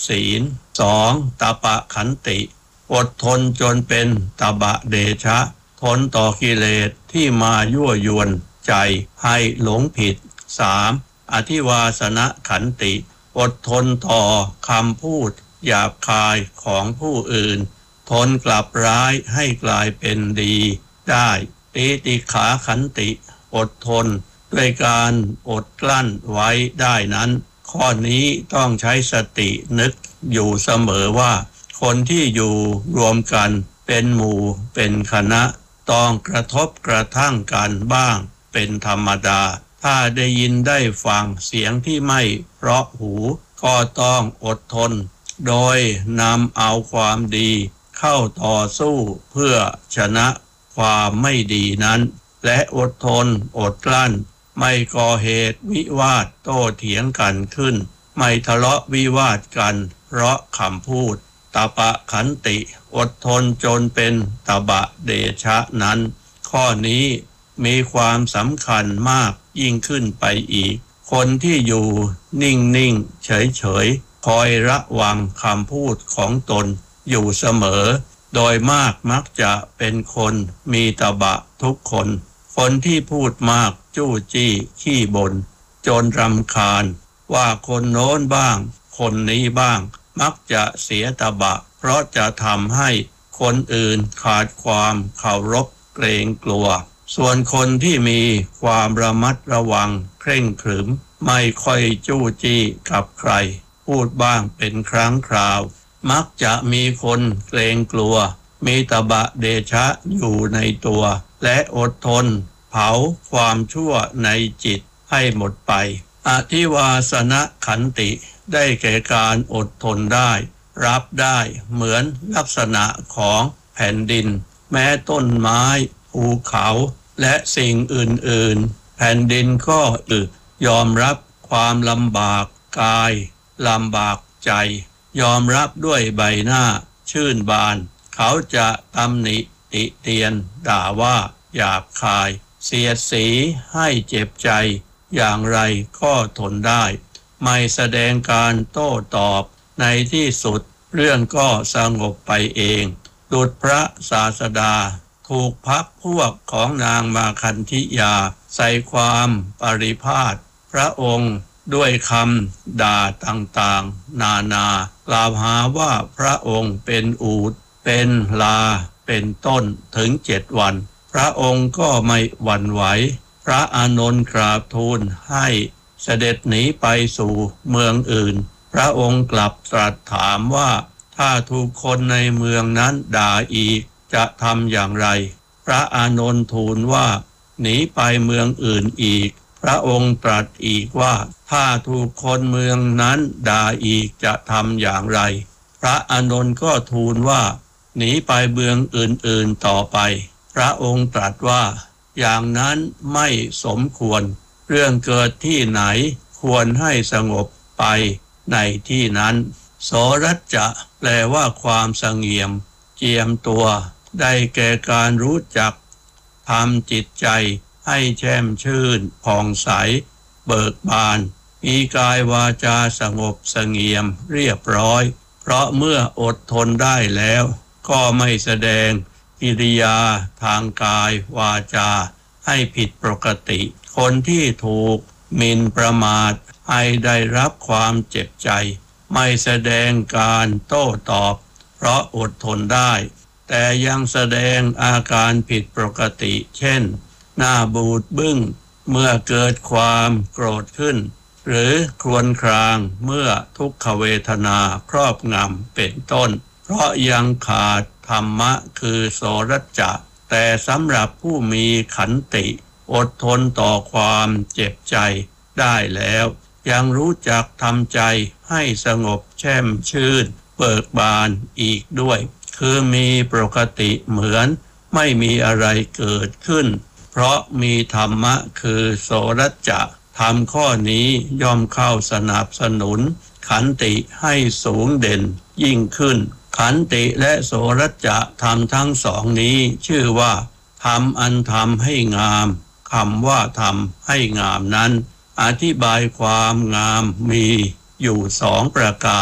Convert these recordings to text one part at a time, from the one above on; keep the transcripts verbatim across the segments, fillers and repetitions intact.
ศีล สอง ตปะขันติอดทนจนเป็นตบะเดชะทนต่อกิเลสที่มายั่วยวนใจให้หลงผิด สาม อธิวาสนขันติอดทนต่อคำพูดหยาบคายของผู้อื่นทนกลับร้ายให้กลายเป็นดีได้ติติขาขันติอดทนด้วยการอดกลั้นไว้ได้นั้นข้อนี้ต้องใช้สตินึกอยู่เสมอว่าคนที่อยู่รวมกันเป็นหมู่เป็นคณะต้องกระทบกระทั่งกันบ้างเป็นธรรมดาถ้าได้ยินได้ฟังเสียงที่ไม่เพราะหูก็ต้องอดทนโดยนำเอาความดีเข้าต่อสู้เพื่อชนะความไม่ดีนั้นและอดทนอดกลั้นไม่ก่อเหตุวิวาทโต้เถียงกันขึ้นไม่ทะเลาะวิวาทกันเพราะคำพูดตปะขันติอดทนจนเป็นตบะเดชะนั้นข้อนี้มีความสำคัญมากยิ่งขึ้นไปอีกคนที่อยู่นิ่งๆเฉยๆคอยระวังคำพูดของตนอยู่เสมอโดยมากมักจะเป็นคนมีตบะทุกคนคนที่พูดมากจู้จี้ขี้บ่นจนรำคาญว่าคนโน้นบ้างคนนี้บ้างมักจะเสียตบะเพราะจะทำให้คนอื่นขาดความเคารพเกรงกลัวส่วนคนที่มีความระมัดระวังเคร่งขรึมไม่ค่อยจู้จี้กับใครพูดบ้างเป็นครั้งคราวมักจะมีคนเกรงกลัวมีตบะเดชะอยู่ในตัวและอดทนเผาความชั่วในจิตให้หมดไปอธิวาสนขันติได้แก่การอดทนได้รับได้เหมือนลักษณะของแผ่นดินแม้ต้นไม้ภูเขาและสิ่งอื่นๆแผ่นดินก็อึยอมรับความลำบากกายลำบากใจยอมรับด้วยใบหน้าชื่นบานเขาจะตำหนิติเตียนด่าว่าหยาบคายเสียดสีให้เจ็บใจอย่างไรก็ทนได้ไม่แสดงการโต้ตอบในที่สุดเรื่องก็สงบไปเองดุจพระศาสดาถูกพรรคพวกของนางมาคันธิยาใส่ความปริพาทพระองค์ด้วยคำด่าต่างๆนานากล่าวหาว่าพระองค์เป็นอูฐเป็นลาเป็นต้นถึงเจ็ดวันพระองค์ก็ไม่หวั่นไหวพระอานนท์กราบทูลให้เสด็จหนีไปสู่เมืองอื่นพระองค์กลับตรัสถามว่าถ้าถูกคนในเมืองนั้นด่าอีกจะทำอย่างไรพระอานนท์ทูลว่าหนีไปเมืองอื่นอีกพระองค์ตรัสอีกว่าถ้าถูกคนเมืองนั้นด่าอีกจะทำอย่างไรพระอานนท์ก็ทูลว่าหนีไปเมืองอื่นๆต่อไปพระองค์ตรัสว่าอย่างนั้นไม่สมควรเรื่องเกิดที่ไหนควรให้สงบไปในที่นั้นโสรัจจะแปลว่าความสงเงียมเจียมตัวได้แก่การรู้จักทำจิตใจให้แช่มชื่นผ่องใสเบิกบานมีกายวาจาสงบเสงี่ยมเรียบร้อยเพราะเมื่ออดทนได้แล้วก็ไม่แสดงกิริยาทางกายวาจาให้ผิดปกติคนที่ถูกหมิ่นประมาทให้ได้รับความเจ็บใจไม่แสดงการโต้ตอบเพราะอดทนได้แต่ยังแสดงอาการผิดปกติเช่นหน้าบูดบึ้งเมื่อเกิดความโกรธขึ้นหรือครวญครางเมื่อทุกขเวทนาครอบงำเป็นต้นเพราะยังขาดธรรมะคือโสรัจจะแต่สำหรับผู้มีขันติอดทนต่อความเจ็บใจได้แล้วยังรู้จักทำใจให้สงบแช่มชื่นเบิกบานอีกด้วยคือมีปกติเหมือนไม่มีอะไรเกิดขึ้นเพราะมีธรรมะคือโสรัจจะธรรมข้อนี้ย่อมเข้าสนับสนุนขันติให้สูงเด่นยิ่งขึ้นขันติและโสรัจจะธรรมทั้งสองนี้ชื่อว่าธรรมอันทำให้งามคำว่าทำให้งามนั้นอธิบายความงามมีอยู่สองประการ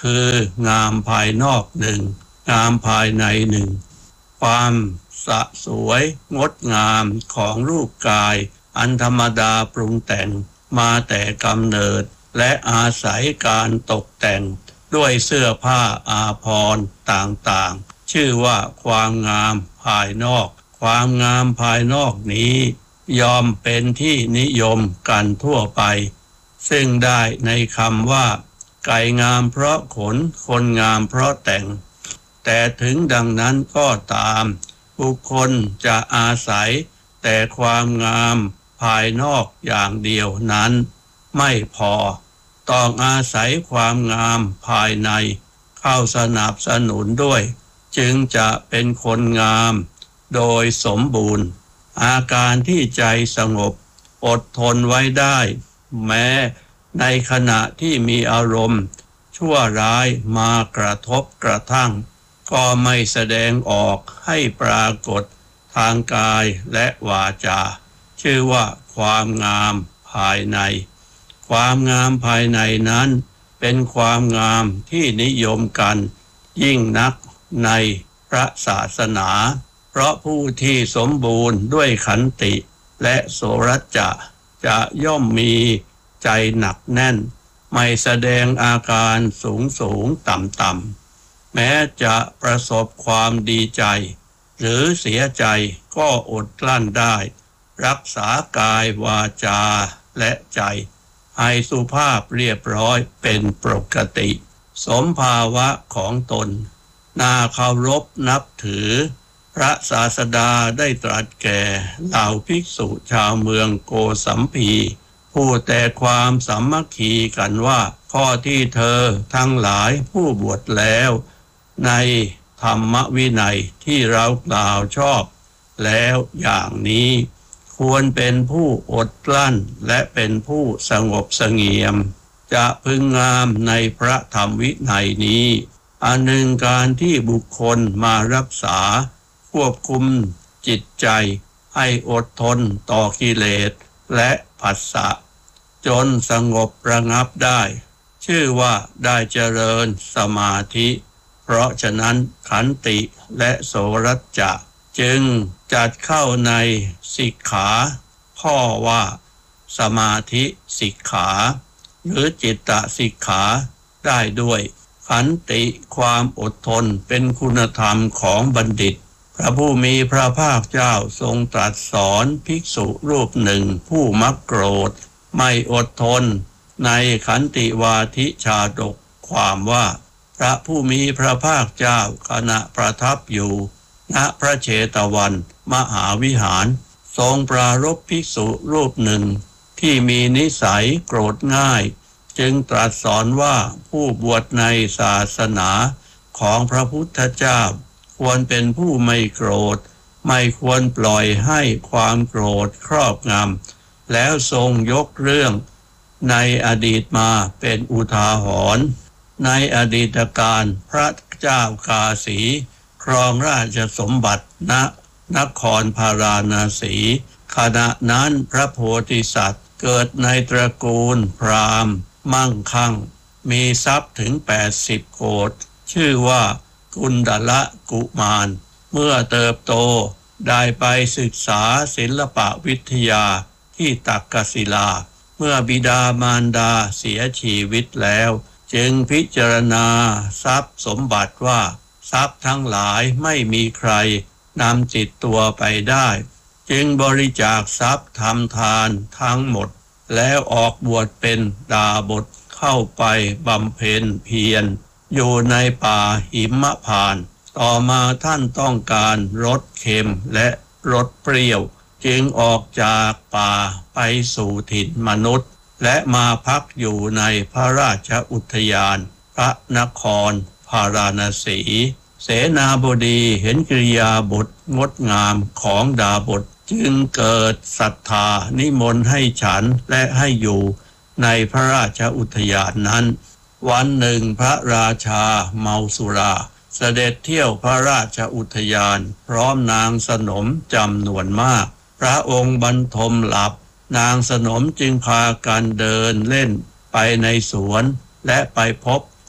คืองามภายนอกหนึ่งงามภายในหนึ่งความสะสวยงดงามของรูปกายอันธรรมดาปรุงแต่งมาแต่กำเนิดและอาศัยการตกแต่งด้วยเสื้อผ้าอาภรณ์ต่างๆชื่อว่าความงามภายนอกความงามภายนอกนี้ยอมเป็นที่นิยมกันทั่วไปซึ่งได้ในคำว่าไก่งามเพราะขนคนงามเพราะแต่งแต่ถึงดังนั้นก็ตามบุคคลจะอาศัยแต่ความงามภายนอกอย่างเดียวนั้นไม่พอต้องอาศัยความงามภายในเข้าสนับสนุนด้วยจึงจะเป็นคนงามโดยสมบูรณ์อาการที่ใจสงบอดทนไว้ได้แม้ในขณะที่มีอารมณ์ชั่วร้ายมากระทบกระทั่งก็ไม่แสดงออกให้ปรากฏทางกายและวาจาชื่อว่าความงามภายในความงามภายในนั้นเป็นความงามที่นิยมกันยิ่งนักในพระศาสนาเพราะผู้ที่สมบูรณ์ด้วยขันติและโสรัจจะจะย่อมมีใจหนักแน่นไม่แสดงอาการสูงสูงต่ำต่ำแม้จะประสบความดีใจหรือเสียใจก็อดกลั้นได้รักษากายวาจาและใจให้สุภาพเรียบร้อยเป็นปกติสมภาวะของตนน่าเคารพนับถือพระศาสดาได้ตรัสแก่เหล่าภิกษุชาวเมืองโกสัมพีผู้แต่ความสามัคคีกันว่าข้อที่เธอทั้งหลายผู้บวชแล้วในธรรมวินัยที่เรากล่าวชอบแล้วอย่างนี้ควรเป็นผู้อดกลั้นและเป็นผู้สงบเสงี่ยมจะพึงงามในพระธรรมวินัยนี้อันหนึ่งการที่บุคคลมารักษาควบคุมจิตใจให้อดทนต่อกิเลสและผัสสะจนสงบระงับได้ชื่อว่าได้เจริญสมาธิเพราะฉะนั้นขันติและโสรัจจะจึงจัดเข้าในสิกขาข้อว่าสมาธิสิกขาหรือจิตตสิกขาได้ด้วยขันติความอดทนเป็นคุณธรรมของบัณฑิตพระผู้มีพระภาคเจ้าทรงตรัสสอนภิกษุรูปหนึ่งผู้มักโกรธไม่อดทนในขันติวาทิชาดกความว่าพระผู้มีพระภาคเจ้าขณะประทับอยู่ณพระเชตวันมหาวิหารทรงปรารภภิกษุรูปหนึ่งที่มีนิสัยโกรธง่ายจึงตรัสสอนว่าผู้บวชในศาสนาของพระพุทธเจ้าควรเป็นผู้ไม่โกรธไม่ควรปล่อยให้ความโกรธครอบงำแล้วทรงยกเรื่องในอดีตมาเป็นอุทาหรณ์ในอดีตการพระเจ้ากาสีครองราชสมบัติณนครพาราณสีขณะนั้นพระโพธิสัตว์เกิดในตระกูลพราหมณ์มั่งคั่งมีทรัพย์ถึงแปดสิบโกฏชื่อว่ากุณฑละกุมารเมื่อเติบโตได้ไปศึกษาศิลปวิทยาที่ตักกศิลาเมื่อบิดามารดาเสียชีวิตแล้วจึงพิจารณาทรัพย์สมบัติว่าทรัพย์ทั้งหลายไม่มีใครนำจิตตัวไปได้จึงบริจาคทรัพย์ทำทานทั้งหมดแล้วออกบวชเป็นดาบสเข้าไปบำเพ็ญเพียรอยู่ในป่าหิมพานต์ต่อมาท่านต้องการรสเค็มและรสเปรี้ยวจึงออกจากป่าไปสู่ถิ่นมนุษย์และมาพักอยู่ในพระราชอุทยานพระนครพาราณสีเสนาบดีเห็นกิริยาบทงดงามของดาบสจึงเกิดศรัทธานิมนต์ให้ฉันและให้อยู่ในพระราชอุทยานนั้นวันหนึ่งพระราชาเมาสุราเสด็จเที่ยวพระราชอุทยานพร้อมนางสนมจำนวนมากพระองค์บรรทมหลับนางสนมจึงพากันเดินเล่นไปในสวนและไปพบพ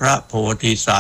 พระโพธิสัตว์